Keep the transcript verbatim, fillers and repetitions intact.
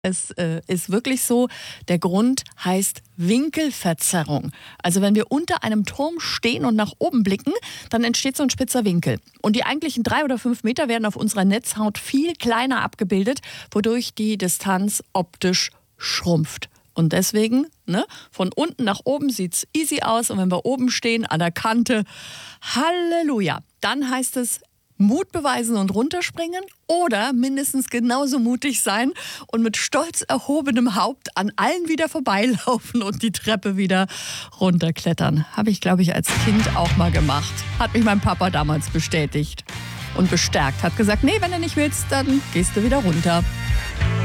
Es äh, ist wirklich so, der Grund heißt Winkelverzerrung. Also wenn wir unter einem Turm stehen und nach oben blicken, dann entsteht so ein spitzer Winkel. Und die eigentlichen drei oder fünf Meter werden auf unserer Netzhaut viel kleiner abgebildet, wodurch die Distanz optisch schrumpft. Und deswegen, ne, von unten nach oben sieht's easy aus. Und wenn wir oben stehen, an der Kante, Halleluja, dann heißt es Mut beweisen und runterspringen oder mindestens genauso mutig sein und mit stolz erhobenem Haupt an allen wieder vorbeilaufen und die Treppe wieder runterklettern. Habe ich, glaube ich, als Kind auch mal gemacht. Hat mich mein Papa damals bestätigt und bestärkt. Hat gesagt, nee, wenn du nicht willst, dann gehst du wieder runter.